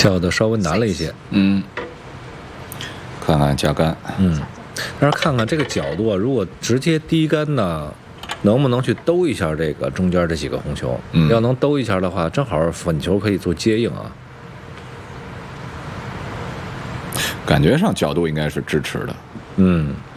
跳的稍微难了一些。 看看加杆。 但是看看这个角度啊，如果直接低杆呢，能不能去兜一下这个中间这几个红球？要能兜一下的话，正好粉球可以做接应啊。 感觉上角度应该是支持的。